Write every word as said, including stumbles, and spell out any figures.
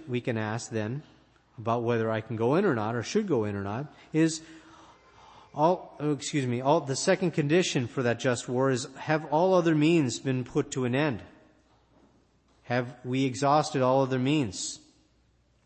we can ask then about whether I can go in or not, or should go in or not, is all, oh, excuse me, all, the second condition for that just war is, have all other means been put to an end? Have we exhausted all other means?